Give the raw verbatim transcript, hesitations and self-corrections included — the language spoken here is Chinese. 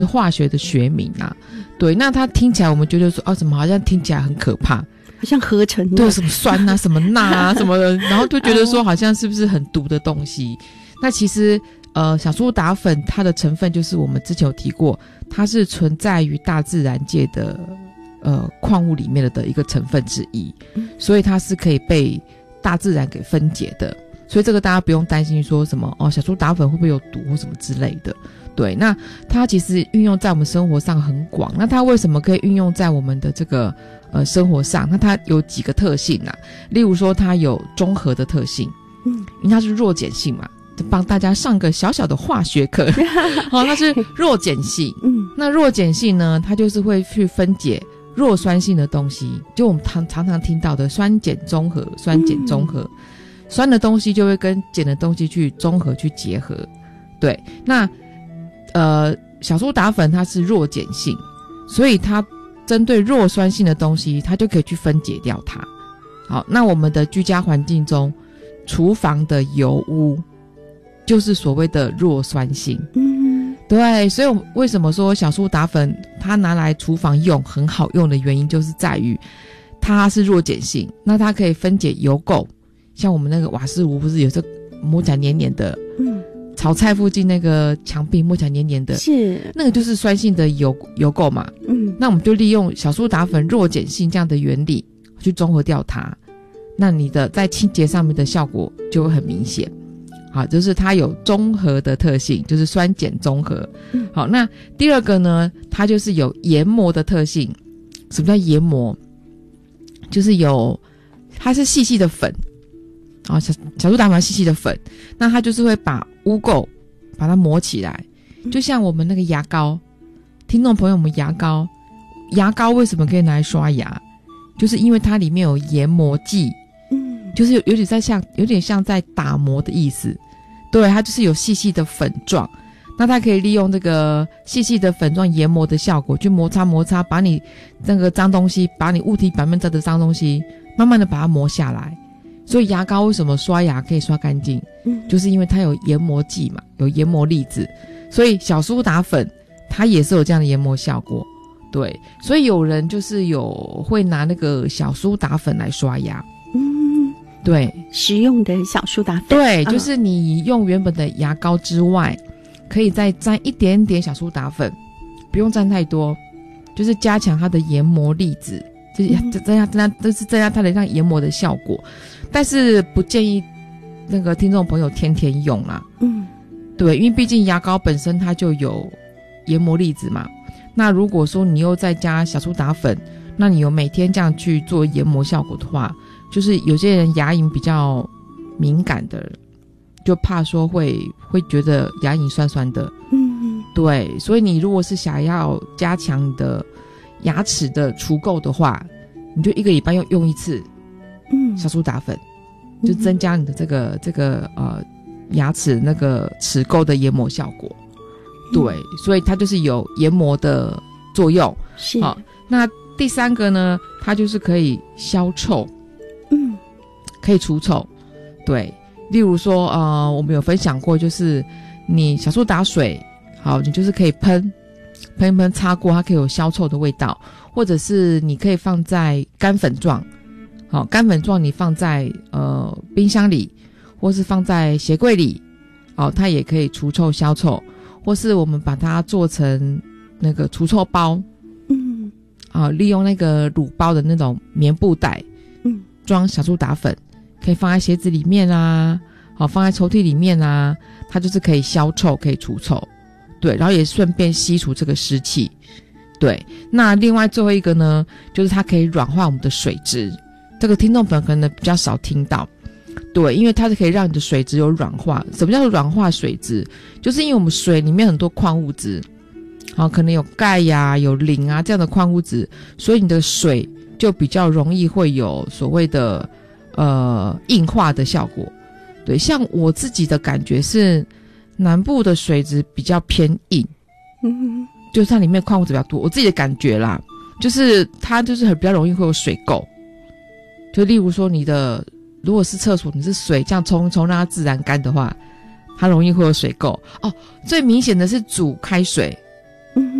化学的学名啊。对，那它听起来我们觉得说，哦，怎么好像听起来很可怕， 好像合成的， 对，什么酸啊，什么钠啊，什么的，然后就觉得说好像是不是很毒的东西？那其实，呃，小苏打粉它的成分就是我们之前有提过，它是存在于大自然界的呃矿物里面的一个成分之一，所以它是可以被大自然给分解的。所以这个大家不用担心说什么哦，小苏打粉会不会有毒或什么之类的。对，那它其实运用在我们生活上很广。那它为什么可以运用在我们的这个呃生活上？那它有几个特性啊？例如说它有中和的特性，嗯，因为它是弱碱性嘛，就帮大家上个小小的化学课。好、哦，它是弱碱性，嗯，那弱碱性呢，它就是会去分解弱酸性的东西，就我们常常常听到的酸碱中和，酸碱中和。嗯，酸的东西就会跟碱的东西去中和去结合。对，那呃小苏打粉它是弱碱性，所以它针对弱酸性的东西它就可以去分解掉它。好，那我们的居家环境中厨房的油污就是所谓的弱酸性。嗯，对，所以为什么说小苏打粉它拿来厨房用很好用的原因就是在于它是弱碱性，那它可以分解油垢，像我们那个瓦斯炉不是有这摸起来黏黏的，嗯，炒菜附近那个墙壁摸起来黏黏的，是那个就是酸性的油油垢嘛，嗯，那我们就利用小苏打粉弱碱性这样的原理去中和掉它，那你的在清洁上面的效果就会很明显。好，就是它有中和的特性，就是酸碱中和。嗯，好，那第二个呢，它就是有研磨的特性。什么叫研磨？就是有它是细细的粉。啊、哦，小小苏打粉细细的粉，那它就是会把污垢把它磨起来，就像我们那个牙膏，听众朋友们，牙膏，牙膏为什么可以拿来刷牙？就是因为它里面有研磨剂，嗯，就是有有点在像有点像在打磨的意思，对，它就是有细细的粉状，那它可以利用这个细细的粉状研磨的效果，去摩擦摩擦，把你那个脏东西，把你物体表面上的脏东西，慢慢的把它磨下来。所以牙膏为什么刷牙可以刷干净？嗯，就是因为它有研磨剂嘛，有研磨粒子。所以小苏打粉它也是有这样的研磨效果。对，所以有人就是有会拿那个小苏打粉来刷牙。嗯，对， 实用的小苏打粉。 对，就是你用原本的牙膏之外，可以再沾一点点小苏打粉，不用沾太多，就是加强它的研磨粒子。就是增加增加都是增加它的让研磨的效果，但是不建议那个听众朋友天天用啦。嗯，对，因为毕竟牙膏本身它就有研磨粒子嘛。那如果说你又再加小苏打粉，那你有每天这样去做研磨效果的话，就是有些人牙龈比较敏感的，就怕说会会觉得牙龈酸酸的。嗯，对，所以你如果是想要加强你的牙齿的除垢的话，你就一个礼拜用用一次，嗯，小苏打粉，就增加你的这个这个呃牙齿那个齿垢的研磨效果。对，所以它就是有研磨的作用。是，好，那第三个呢，它就是可以消臭，嗯，可以除臭。对，例如说呃，我们有分享过，就是你小苏打水，好，你就是可以喷。喷一喷擦过，它可以有消臭的味道，或者是你可以放在干粉状，好，干粉状你放在呃冰箱里，或是放在鞋柜里，好，它也可以除臭消臭，或是我们把它做成那个除臭包，嗯，啊，利用那个乳包的那种棉布袋，嗯，装小苏打粉，可以放在鞋子里面啊，好，放在抽屉里面啊，它就是可以消臭，可以除臭。对，然后也顺便吸除这个湿气。对，那另外最后一个呢，就是它可以软化我们的水质。这个听众朋友可能比较少听到。对，因为它是可以让你的水质有软化。什么叫做软化水质？就是因为我们水里面很多矿物质，好，可能有钙呀、有磷啊这样的矿物质，所以你的水就比较容易会有所谓的呃硬化的效果。对，像我自己的感觉是。南部的水质比较偏硬，嗯，就是它里面矿物质比较多。我自己的感觉啦，就是它就是很比较容易会有水垢。就例如说你的如果是厕所，你是水这样冲冲让它自然干的话，它容易会有水垢。哦，最明显的是煮开水，